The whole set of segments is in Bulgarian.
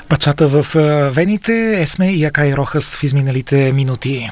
Бачата в вените, Есме и Акай Рохас в изминалите минути.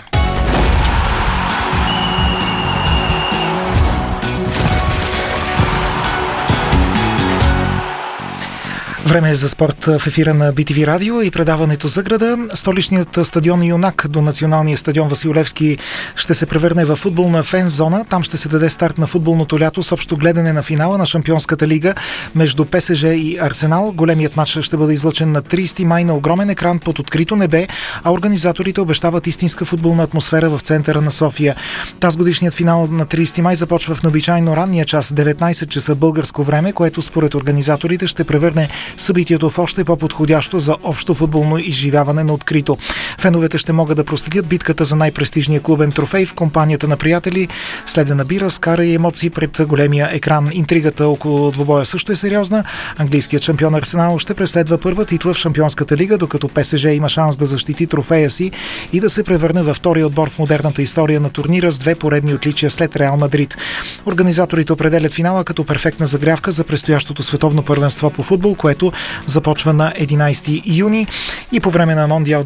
Време е за спорт в ефира на BTV Радио и предаването за града. Столичният стадион Юнак до националния стадион Васил Левски ще се превърне в футболна фен зона. Там ще се даде старт на футболното лято с общо гледане на финала на Шампионската лига между ПСЖ и Арсенал. Големият матч ще бъде излъчен на 30 май на огромен екран под открито небе, а организаторите обещават истинска футболна атмосфера в центъра на София. Тазгодишният финал на 30 май започва в необичайно ранния час, 19 часа българско време, което според организаторите ще превърне събитието в още по-подходящо за общо футболно изживяване на открито. Феновете ще могат да проследят битката за най-престижния клубен трофей в компанията на приятели, следена бира, скара и емоции пред големия екран. Интригата около двубоя също е сериозна. Английският шампион Арсенал ще преследва първа титла в Шампионската лига, докато ПСЖ има шанс да защити трофея си и да се превърне във втория отбор в модерната история на турнира с 2 поредни отличия след Реал Мадрид. Организаторите определят финала като перфектна загрявка за предстоящото световно първенство по футбол, което започва на 11 юни и по време на Мондиал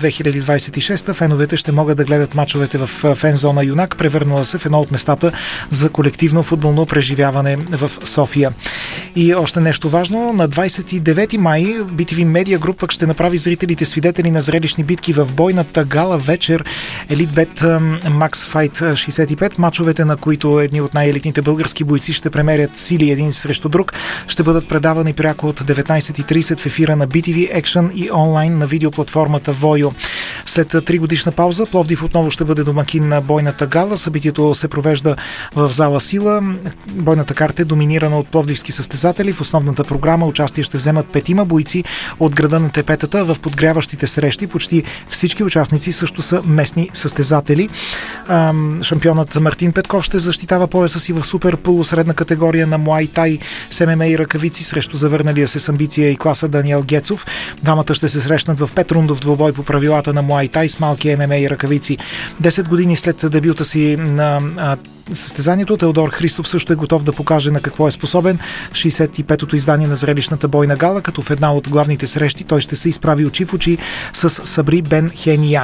2026 феновете ще могат да гледат мачовете в фензона Юнак, превърнала се в едно от местата за колективно футболно преживяване в София. И още нещо важно, на 29 май BTV Media Group ще направи зрителите свидетели на зрелищни битки в бойната гала вечер EliteBet Max Fight 65, мачовете на които едни от най-елитните български бойци ще премерят сили един срещу друг, ще бъдат предавани пряко от 19:30 в ефира на BTV Action и онлайн на видеоплатформата Voyo. След 3 годишна пауза Пловдив отново ще бъде домакин на бойната гала. Събитието се провежда в зала Сила. Бойната карта е доминирана от пловдивски състезатели. В основната програма участие ще вземат 5 бойци от града на Тепетата. В подгряващите срещи почти всички участници също са местни състезатели. Шампионът Мартин Петков ще защитава пояса си в супер полусредна категория на Муай Тай с ММА и ръкавици срещу завърналия се с амбиция и класа Даниел Гецов. Двамата ще се срещнат в 5-рундов двубой по правилата на Муай Тай с малки ММА и ръкавици. 10 години след дебюта си на състезанието, Теодор Христов също е готов да покаже на какво е способен в 65-то издание на зрелищната бойна гала, като в една от главните срещи той ще се изправи очи в очи с Сабри Бен Хения.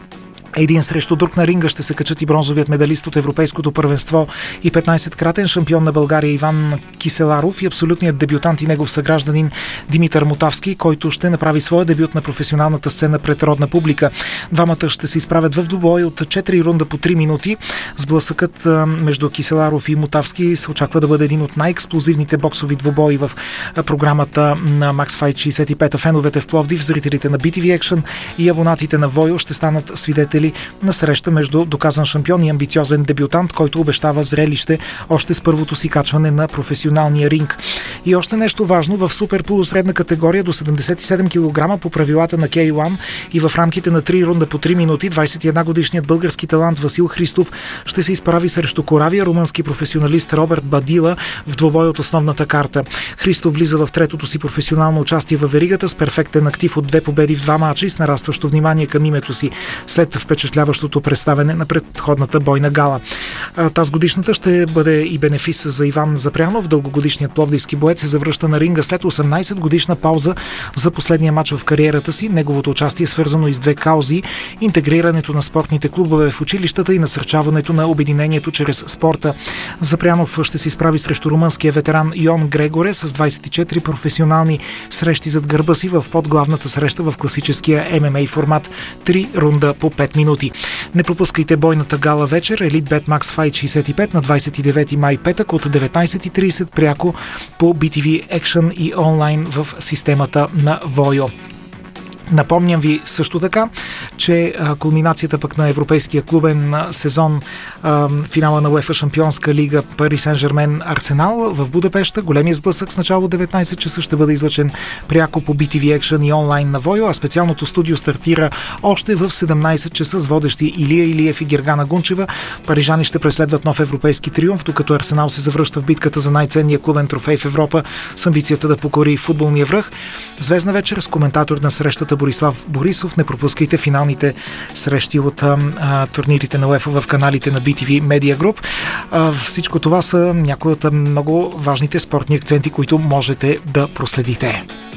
Един срещу друг на ринга ще се качат и бронзовият медалист от Европейското първенство и 15-кратен шампион на България Иван Киселаров и абсолютният дебютант и негов съгражданин Димитър Мотавски, който ще направи своя дебют на професионалната сцена пред родна публика. Двамата ще се изправят в двубой от 4 рунда по 3 минути. Сблъсъкът между Киселаров и Мотавски се очаква да бъде един от най-експлозивните боксови двубои в програмата на Max Fight 65. Феновете в Пловдив, зрителите на BTV Action и абонатите на Voyo ще станат свидетели на среща между доказан шампион и амбициозен дебютант, който обещава зрелище още с първото си качване на професионалния ринг. И още нещо важно, в супер полусредна категория до 77 кг по правилата на K1 и в рамките на 3 рунда по 3 минути 21-годишният български талант Васил Христов ще се изправи срещу коравия румънски професионалист Роберт Бадила в двубой от основната карта. Христов влиза в третото си професионално участие във веригата с перфектен актив от 2 победи в 2 мача и с нарастващо внимание към името си след впечатляващото представяне на предходната бойна гала. Тазгодишната ще бъде и бенефис за Иван Запрянов. Дългогодишният пловдивски боец се завръща на ринга след 18 годишна пауза за последния мач в кариерата си. Неговото участие е свързано и с 2 каузи: интегрирането на спортните клубове в училищата и насърчаването на обединението чрез спорта. Запрянов ще се изправи срещу румънския ветеран Йон Грегоре с 24 професионални срещи зад гърба си в подглавната среща в класическия ММА формат 3 рунда по 5 минути. Не пропускайте бойната гала вечер EliteBet Max Fight 65 на 29 май петък от 19:30 пряко по BTV Action и онлайн в системата на Voyo. Напомням ви също така, че кулминацията пък на европейския клубен сезон, финала на УЕФА Шампионска лига Пари Сен-Жермен Арсенал в Будапеща, големия сблъсък с начало 19 часа ще бъде излъчен пряко по BTV Action и онлайн на Voyo, а специалното студио стартира още в 17 часа с водещи Илия Илиев и Гергана Гунчева. Парижани ще преследват нов европейски триумф, докато Арсенал се завръща в битката за най-ценния клубен трофей в Европа с амбицията да покори футболния връх. Звездна вечер с коментатор на срещата Борислав Борисов. Не пропускайте финалните срещи от турнирите на УЕФА в каналите на BTV Media Group. Всичко това са някои от много важните спортни акценти, които можете да проследите.